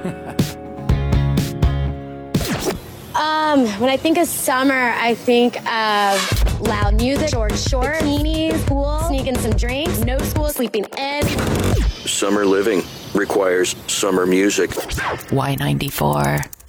When I think of summer, I think of loud music, short shorts, bikinis, pool, sneaking some drinks, no school, sleeping in. Summer living requires summer music. Y94.